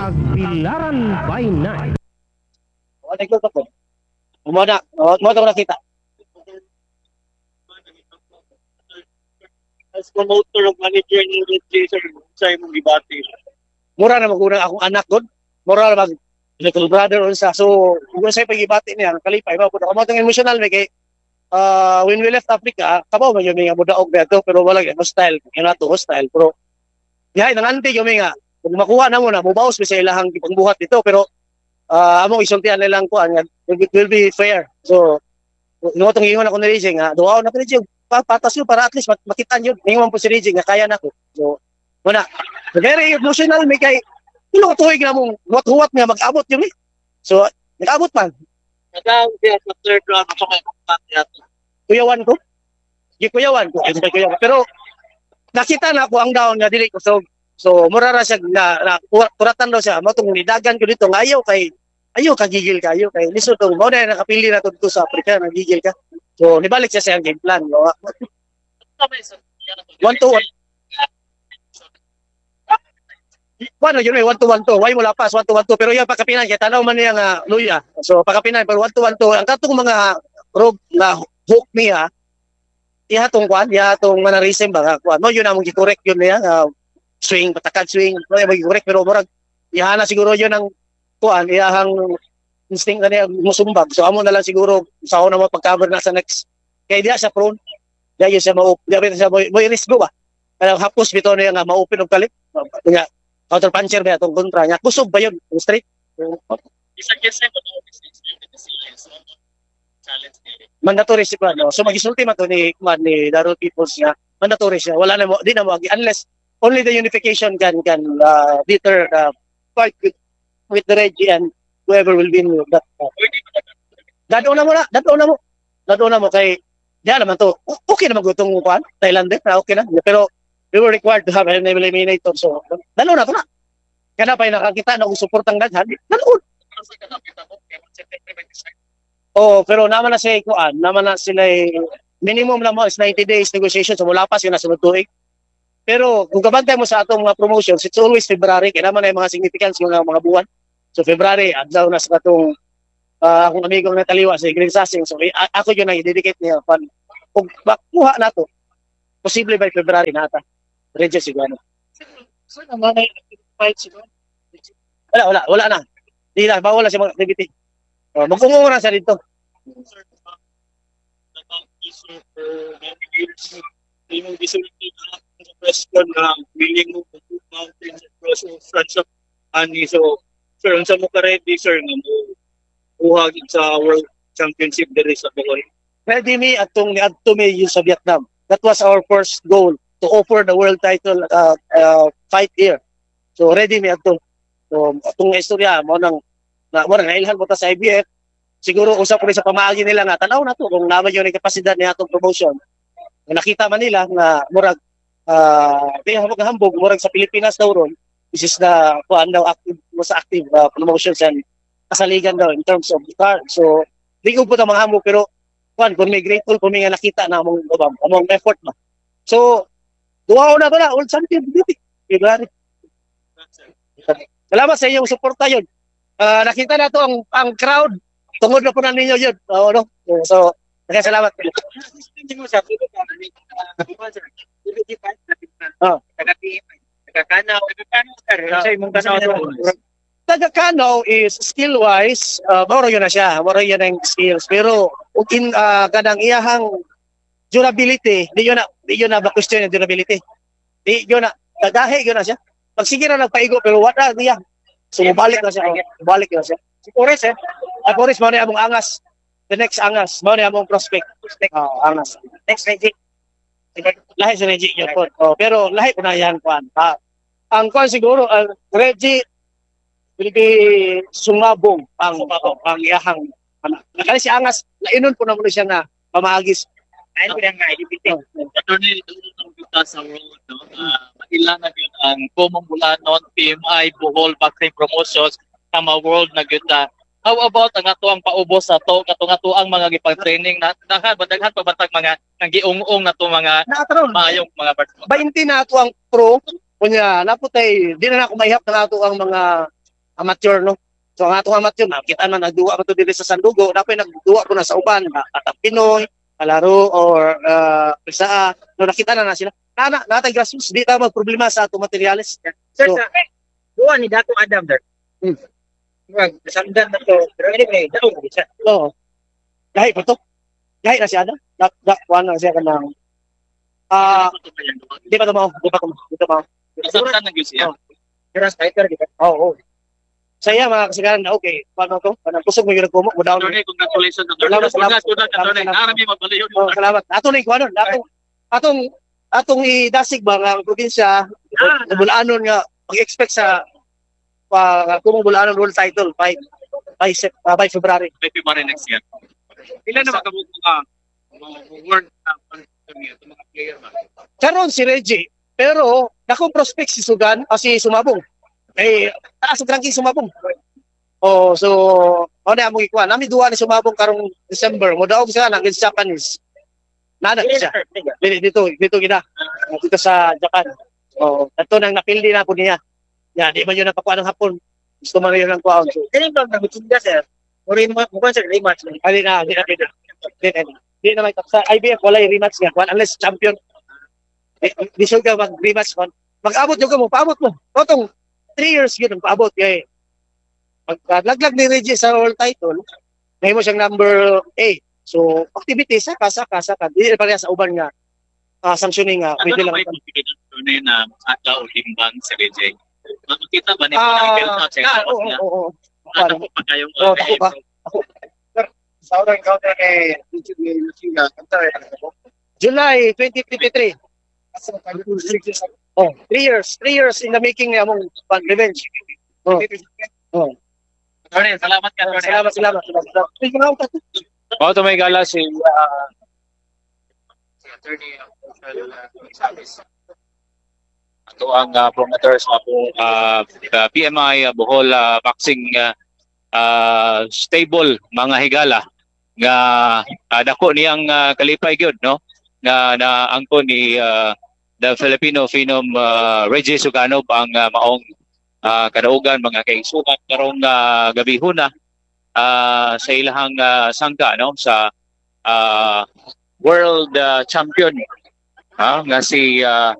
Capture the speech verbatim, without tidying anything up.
Tagbilaran by Night. O, nag-look ako. Mo na, mo mo to nakita. As promoter of manager ng Red Jason sa imong gibati. Mura na maguna akong anak doon. Mura na mag little brother unsa. So, kung sa pagibati niya, kalipay ba pud ako mo tong emotional may kay uh, when we left Africa, kabaw man yung mga mudaog na to pero wala gyud hostile, kaya to hostile pero dihay nang anti yung mga kung makuha na mo na mubaos sa ilahang pangbuhat dito pero uh, among isultian nilang kuan nga it will be fair. So, no tong ingon ako ni Rejing nga, duwa na Rejing, patas yo para at least makita niyo. Ingon po si Rejing nga kaya nako. So, wala. Very emotional may kay Ilo tuig na mong huwat-huwat nga mag-abot yun eh. So, nag-abot man. Nagawag siya sa third round sa may kumpanya. Kuyawan ko. Di kuyawan ko. Ito may kuyawan. Pero, nakita na ako ang down nga dili ko. So, so murara siya na, na kuratan daw siya. Matong nidagan ko dito. Nga ayaw kay, ayaw kagigil ka. Ayaw kay, liso itong, mo na nakapili na ito dito sa Africa. Nagigil ka. So, nibalik siya sa game plan. No? One to one. Ano yun eh, one to one to. Why mo lapas, one to one to. Pero yung pagkapinan, kaya tanaw man niya nga luya. So pagkapinan, pero one to one to. Ang katong mga rogue na hook niya, iya tong kwan, iya tong mannerism ba, kwan. No, yun na mong gikorek yun niya. Uh, swing, patakad swing. No, yung gikorek, pero murag, iya na siguro yun ang kwan, iyahang instinct na niya musumbag. So amo na lang siguro, sa ako na mo pag-cover na sa next. Kaya diya siya prone. Diya yun siya ma-open. Diya siya mo i-risk ba? Kaya hapos bito niya nga ma-open og kalit. Kaya, counter puncher ba itong kontra niya? Kusog ba yun? Straight? Isa kasi ko na challenge niya. Mandatory siya pa, no? So mag-isulti man to ni, man, ni Daryl Peoples niya. Mandatory siya. Wala na mo, di na mo, unless only the unification can can uh, deter the uh, fight with, with the Reggie and whoever will win that. Uh, Dado na mo na, dado na mo. Dado na mo kay, diyan naman to, okay naman gutong kuhan, Thailand din, okay na. Pero we were required to have an eliminator. So, dalo na ito na. Kaya na pa yung nakakita na kung supportang daghan, daloon. Oh, pero naman na siya ikuan, naman na sila minimum lang mo is ninety days negotiation. So, mula pa siya nasunod tuig. Pero kung kabantay mo sa atong mga promotions, it's always February. Kaya naman na yung mga significance, mga, mga buwan. So, February, adlaw na sa katong uh, akong amigong nataliwa sa Green Sassing. So, ako yun ang i-dedicate niya. Kung makuha na to, posible by February na ata. Regis siguro. So, naman ay fight siguro. Wala, wala, wala na. Hindi na, bawal na siya mga activity. Uh, Magkungungo na siya dito. Sir, about issue for many years, yung disulti na sa question na willing mo to move mountains across the front of ani. So, sir, ang sa mo ka ready, sir, na mo buhag sa World Championship diri sa Bicol. Ready me at itong niadto me yun sa Vietnam. That was our first goal, to offer the world title uh, uh, fight here. So, ready me at ito. So, itong istorya, mo nang, na, mo nang nailhan mo ta sa I B F, siguro usap ko rin sa pamahagi nila nga, tanaw na to, kung naman yun yung kapasidad niya itong promotion. Kung nakita man nila na murag, uh, di hambog, murag sa Pilipinas daw ron, this is the, kuan daw, active, most active uh, promotions and kasaligan daw in terms of the card. So, di ko po ito mga hambog, pero kuan, kung may grateful, kung may nga nakita na among, among effort ba. So, duwa na ba na, World Champion, beauty. February. Salamat sa iyong suporta yun. Uh, nakita na to ang, ang crowd. Tungod na po na ninyo yun. Uh, no? So, salamat. Oh. Taga-Kanaw is skill-wise, uh, moro yun na siya. Moro yun ang skills. Pero, in, uh, kadang iyahang durability, di yun na, di yun na ba-question yung durability. Di yun na, kagahe yun na siya. Pag sige na nagpaigo, pero wala niya. So, balik na siya. Balik na siya. Si Torres eh. Ay, Torres, mo na among angas. The next angas. Mo na among prospect. Oh, angas. Next, Reggie. Lahi si Reggie yun po. Oh, pero lahi ko na yan, Kwan. Ah, ang Kwan siguro, uh, Reggie, will be sumabong pang, pang, pang iyahang. Nakali si angas, nainon po na muna siya na pamagis. Ayun ko yung nga, ibiting. Attorney, itong kita sa world, no? Uh, ilan na yun ang kumumula non-P M I, Bohol, Boxing Promotions, sa mga world na kita. How about ang ato ang paubos sa to, kato nga to ang mga gipag-training na daghan, badaghan pa batag mga nagiung-ung na to mga mayong mga twenty na ato ang pro, kunya naputay, di na ako mahihap na ato ang mga amateur no. So ang atong amateur na kita na nagduwa mo to dili sa Sandugo, dapat nagduwa ko na sa uban, at Pinoy, kalaro or uh, sa no nakita na na sila. Nana natay grassroots di ta mag problema sa ato materials. Sir, So, sa duwa ni Dato Adam there. Hmm. Wag nasandan na to. Pero anyway, daw mo siya. oo. Gahi pa to. Gahi na siya na. Dak dak kuan na siya kanang ah di pa to mo, di pa to mo, di pa to mo. Nasabtan ng siya. Oh. Pero striker di ba? Oo. Oh, Saya mga kasagaran na okay. Paano to? Paano kusog mo yung nagkumo mo down. Attorney, congratulations. Salamat, salamat. Salamat, attorney. Narami magbaliw. Oh, salamat. Ato ni kuan atong atong atong idasig ba nga ang probinsya Ah. Bulaanon nga mag-expect sa pa kumong Bulaanon world title by by Sep- uh, by February. May February next year. Ilan na magkabuk mga mga world champion mga player ba? Karon si Reggie, pero dako prospect si Sugan o si Sumabong. Eh taas ang ranking Sumabong. Oh, so ano na mo ikuan. Nami duwa ni Sumabong karong December. Mo daog siya nang Japanese. Nana siya. Dito dito dito gina. Dito sa Japan. Oh, ato nang napildi na po niya. Ya, di man yun napakuha ng hapon. Gusto man yun ng kuha. So, Kani ba nagutunda sir? Murin mo mo sir rematch. ali na, di na, di na. Di na, di na may sa I B F wala yung rematch nga. Kuhan, unless champion. Di, di siya ka mag-rematch kon. Mag-abot yung mo, paabot mo. Totong three years yun ang paabot. Kaya, pag uh, laglag ni Reggie sa world title, ngayon mo siyang number eight. So, activity, saka, saka, saka. Di na pareha sa uban nga. Uh, sanctioning nga. Ano Pwede na lang. may confidence attorney na ata o limbang si Rejay? Makikita ba ni Ah, Michael sa ah, oo, oo, oo. Ano po pa kayong Oo, tako pa. Sa unang counter kay ni Lucia, kanta July twenty twenty-three. Oh, three years. Three years in the making niya mong pang revenge. Oh. Oh. Attorney, salamat ka, attorney. Salamat, salamat. salamat. Thank you, Mauta. Mao to may gala si uh, si attorney uh, Sabis. ato ang uh, promoters sa uh, uh, P M I uh, Bohol uh, Boxing uh, uh, Stable mga higala nga uh, dako niyang uh, kalipay gyud no nga na angkon ni uh, the Filipino Phenom uh, Reggie Suganov ang uh, maong uh, kadaugan mga kaigsugan karong uh, gabihon na uh, sa ilahang uh, sangka no sa uh, world uh, champion ha nga si uh,